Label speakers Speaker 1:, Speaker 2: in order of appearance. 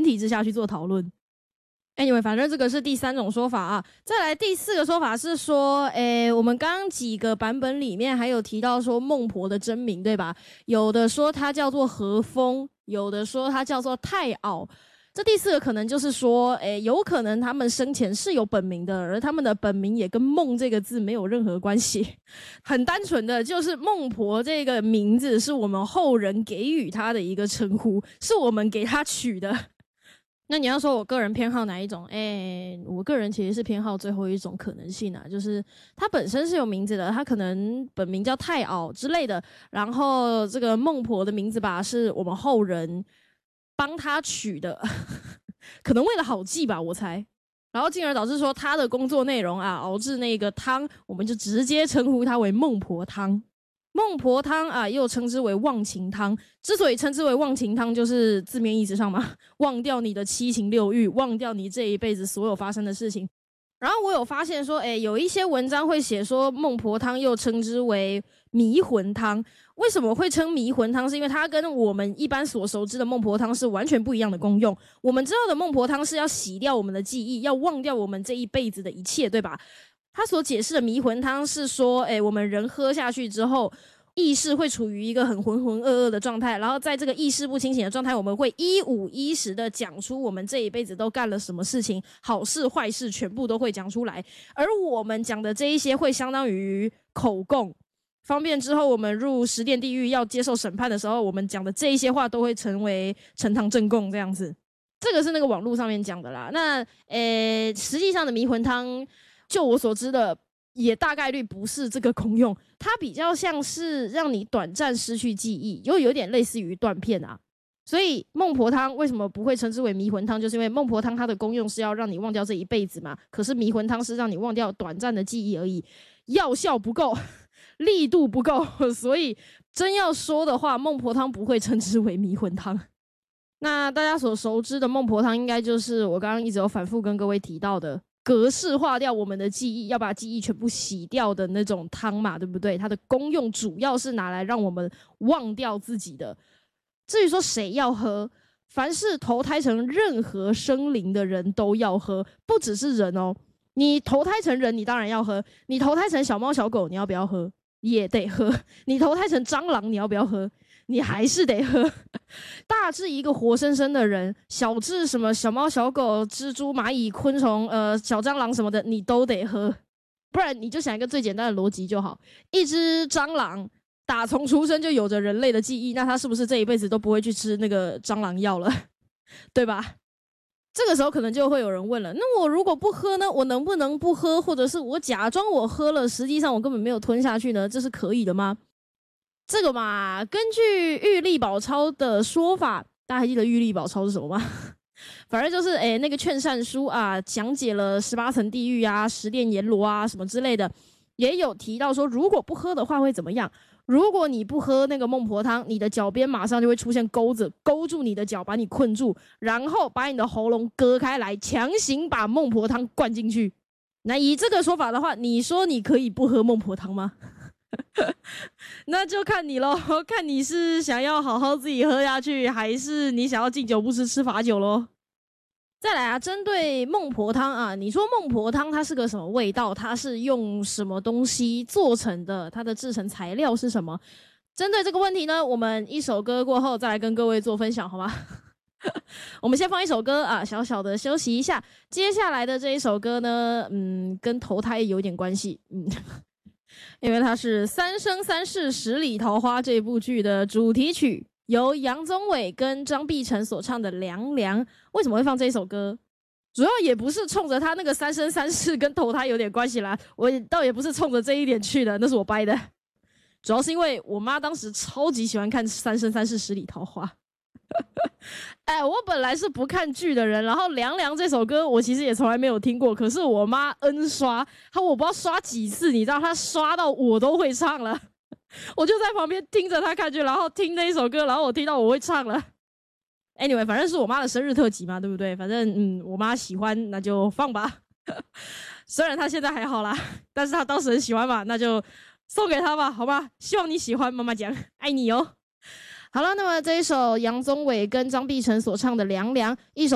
Speaker 1: 体之下去做讨论。Anyway， 反正这个是第3种说法啊。再来第4个说法是说，我们刚刚几个版本里面还有提到说孟婆的真名，对吧？有的说它叫做和风，有的说它叫做太媪。这第4个可能就是说，有可能他们生前是有本名的，而他们的本名也跟孟这个字没有任何关系，很单纯的就是孟婆这个名字是我们后人给予她的一个称呼，是我们给她取的。那你要说我个人偏好哪一种？我个人其实是偏好最后一种可能性啊，就是他本身是有名字的，他可能本名叫太媪之类的，然后这个孟婆的名字吧是我们后人帮他取的，可能为了好记吧，我猜。然后进而导致说他的工作内容啊，熬制那个汤，我们就直接称呼它为孟婆汤。孟婆汤啊，又称之为忘情汤。之所以称之为忘情汤，就是字面意思上嘛，忘掉你的七情六欲，忘掉你这一辈子所有发生的事情。然后我有发现说，有一些文章会写说孟婆汤又称之为迷魂汤。为什么会称迷魂汤？是因为它跟我们一般所熟知的孟婆汤是完全不一样的功用。我们知道的孟婆汤是要洗掉我们的记忆，要忘掉我们这一辈子的一切，对吧？他所解释的迷魂汤是说，我们人喝下去之后，意识会处于一个很浑浑噩噩的状态，然后在这个意识不清醒的状态，我们会一五一十的讲出我们这一辈子都干了什么事情，好事坏事全部都会讲出来。而我们讲的这一些会相当于口供，方便之后我们入十殿地狱要接受审判的时候，我们讲的这一些话都会成为呈堂证供这样子。这个是那个网络上面讲的啦。那实际上的迷魂汤，就我所知的也大概率不是这个功用，它比较像是让你短暂失去记忆，又有点类似于断片啊。所以孟婆汤为什么不会称之为迷魂汤，就是因为孟婆汤它的功用是要让你忘掉这一辈子嘛，可是迷魂汤是让你忘掉短暂的记忆而已，药效不够，力度不够，所以真要说的话，孟婆汤不会称之为迷魂汤。那大家所熟知的孟婆汤应该就是我刚刚一直有反复跟各位提到的格式化掉我们的记忆，要把记忆全部洗掉的那种汤嘛，对不对？它的功用主要是拿来让我们忘掉自己的。至于说谁要喝，凡是投胎成任何生灵的人都要喝，不只是人哦。你投胎成人，你当然要喝；你投胎成小猫小狗，你要不要喝？也得喝。你投胎成蟑螂，你要不要喝？你还是得喝。大至一个活生生的人，小至什么小猫小狗、蜘蛛蚂蚁昆虫小蟑螂什么的，你都得喝。不然你就想一个最简单的逻辑就好，一只蟑螂打从出生就有着人类的记忆，那它是不是这一辈子都不会去吃那个蟑螂药了？对吧？这个时候可能就会有人问了，那我如果不喝呢？我能不能不喝？或者是我假装我喝了，实际上我根本没有吞下去呢？这是可以的吗？这个嘛，根据玉历宝钞的说法，大家还记得玉历宝钞是什么吗？反正就是那个劝善书啊，讲解了18层地狱啊、10殿阎罗啊什么之类的，也有提到说，如果不喝的话会怎么样？如果你不喝那个孟婆汤，你的脚边马上就会出现钩子，勾住你的脚，把你困住，然后把你的喉咙割开来，强行把孟婆汤灌进去。那以这个说法的话，你说你可以不喝孟婆汤吗？那就看你咯，看你是想要好好自己喝下去，还是你想要敬酒不吃吃罚酒咯。再来啊，针对孟婆汤啊，你说孟婆汤它是个什么味道？它是用什么东西做成的？它的制成材料是什么？针对这个问题呢，我们一首歌过后再来跟各位做分享，好吗？我们先放一首歌啊，小小的休息一下。接下来的这一首歌呢，跟投胎有点关系，因为它是《三生三世十里桃花》这部剧的主题曲，由杨宗纬跟张碧晨所唱的《凉凉》。为什么会放这一首歌？主要也不是冲着他那个三生三世跟投胎有点关系啦，我倒也不是冲着这一点去的，那是我掰的。主要是因为我妈当时超级喜欢看《三生三世十里桃花》。我本来是不看剧的人，然后《凉凉》这首歌我其实也从来没有听过，可是我妈 N 刷，我不知道刷几次，你知道她刷到我都会唱了。我就在旁边听着她看剧，然后听那一首歌，然后我听到我会唱了。Anyway， 反正是我妈的生日特辑嘛，对不对？反正我妈喜欢，那就放吧。虽然她现在还好啦，但是她当时很喜欢嘛，那就送给她吧，好吧？希望你喜欢，妈妈讲，爱你哦。好了，那么这一首杨宗纬跟张碧晨所唱的《凉凉》，一首